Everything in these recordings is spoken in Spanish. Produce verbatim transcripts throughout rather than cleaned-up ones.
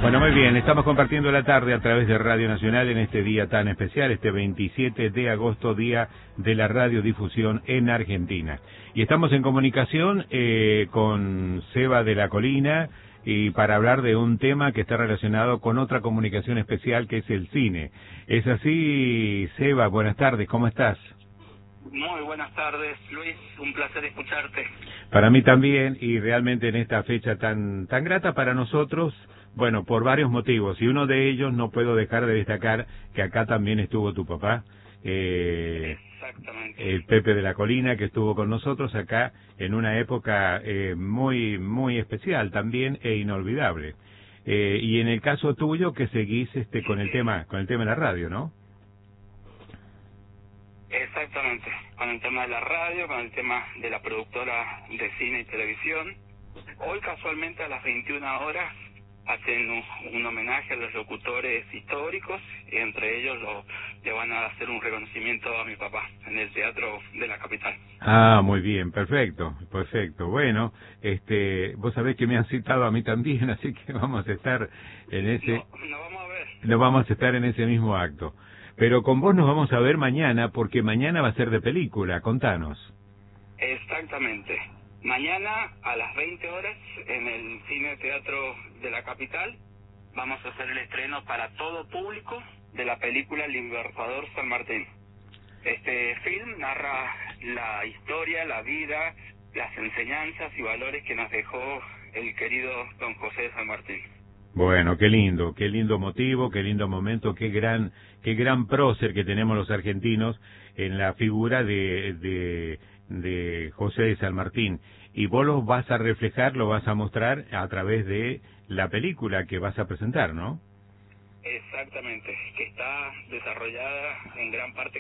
Bueno, muy bien, estamos compartiendo la tarde a través de Radio Nacional en este día tan especial, este veintisiete de agosto, día de la radiodifusión en Argentina. Y estamos en comunicación eh, con Seba de la Colina y para hablar de un tema que está relacionado con otra comunicación especial que es el cine. ¿Es así, Seba? Buenas tardes, ¿cómo estás? Muy buenas tardes, Luis, un placer escucharte. Para mí también, y realmente en esta fecha tan tan grata para nosotros, bueno, por varios motivos, y uno de ellos no puedo dejar de destacar que acá también estuvo tu papá, eh, Exactamente. el Pepe de la Colina, que estuvo con nosotros acá en una época eh, muy muy especial también e inolvidable. Eh, y en el caso tuyo que seguís este con el tema con el tema de la radio, ¿no? Exactamente, con el tema de la radio, con el tema de la productora de cine y televisión. Hoy casualmente a las veintiuna horas hacen un, un homenaje a los locutores históricos y entre ellos lo, le van a hacer un reconocimiento a mi papá en el Teatro de la Capital. Ah, muy bien, perfecto, perfecto. Bueno, este, vos sabés que me han citado a mí también, así que vamos a estar en ese... No, no vamos a ver. No vamos a estar en ese mismo acto. Pero con vos nos vamos a ver mañana, porque mañana va a ser de película, contanos. Exactamente. Mañana a las veinte horas en el Cine Teatro de la Capital vamos a hacer el estreno para todo público de la película Libertador San Martín. Este film narra la historia, la vida, las enseñanzas y valores que nos dejó el querido don José de San Martín. Bueno, qué lindo, qué lindo motivo, qué lindo momento, qué gran, qué gran prócer que tenemos los argentinos en la figura de, de, de José de San Martín. Y vos lo vas a reflejar, lo vas a mostrar a través de la película que vas a presentar, ¿no? Exactamente, que está desarrollada en gran parte.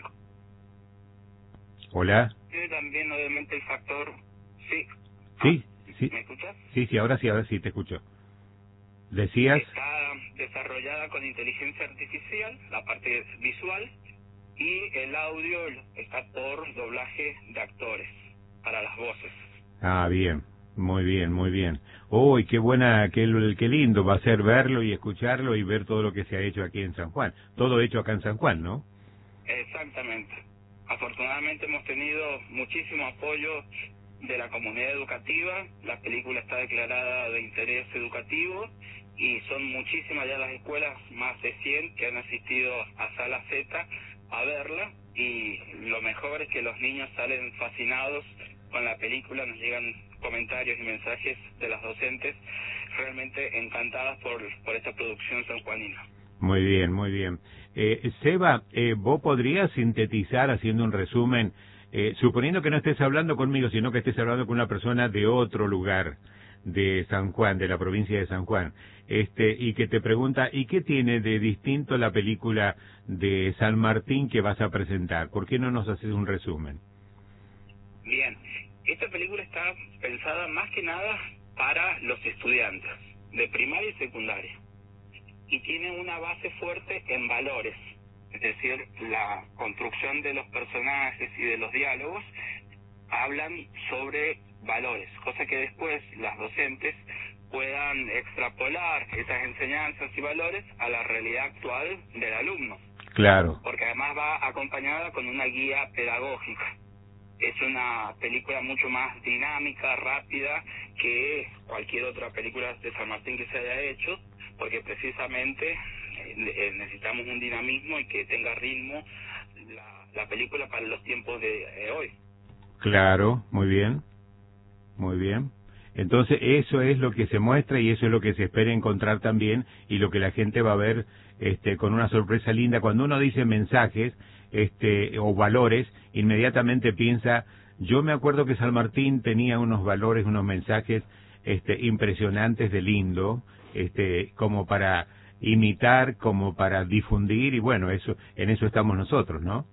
Hola. Tiene también obviamente el factor, sí. Sí, sí. ¿Me escuchas? Sí, sí, ahora sí, ahora sí te escucho. Decías. Está desarrollada con inteligencia artificial, la parte visual, y el audio está por doblaje de actores, para las voces. Ah, bien, muy bien, muy bien. Uy, qué buena, qué, qué lindo va a ser verlo y escucharlo y ver todo lo que se ha hecho aquí en San Juan. Todo hecho acá en San Juan, ¿no? Exactamente. Afortunadamente hemos tenido muchísimo apoyo de la comunidad educativa. La película está declarada de interés educativo y son muchísimas ya las escuelas, más de cien, que han asistido a Sala Z a verla, y lo mejor es que los niños salen fascinados con la película. Nos llegan comentarios y mensajes de las docentes realmente encantadas por, por esta producción sanjuanina. Muy bien, muy bien. Eh, Seba, eh, ¿vos podrías sintetizar haciendo un resumen, eh, suponiendo que no estés hablando conmigo, sino que estés hablando con una persona de otro lugar de San Juan, de la provincia de San Juan, este, y que te pregunta, ¿y qué tiene de distinto la película de San Martín que vas a presentar? ¿Por qué no nos haces un resumen? Bien, esta película está pensada más que nada para los estudiantes de primaria y secundaria, y tiene una base fuerte en valores, es decir, la construcción de los personajes y de los diálogos hablan sobre valores, cosa que después las docentes puedan extrapolar esas enseñanzas y valores a la realidad actual del alumno. Claro. Porque además va acompañada con una guía pedagógica. Es una película mucho más dinámica, rápida que cualquier otra película de San Martín que se haya hecho, porque precisamente eh, necesitamos un dinamismo y que tenga ritmo la, la película para los tiempos de eh, hoy. Claro, muy bien, muy bien. Entonces eso es lo que se muestra y eso es lo que se espera encontrar también y lo que la gente va a ver este, con una sorpresa linda. Cuando uno dice mensajes este, o valores, inmediatamente piensa, yo me acuerdo que San Martín tenía unos valores, unos mensajes este, impresionantes de lindo, este, como para imitar, como para difundir y bueno, eso en eso estamos nosotros, ¿no?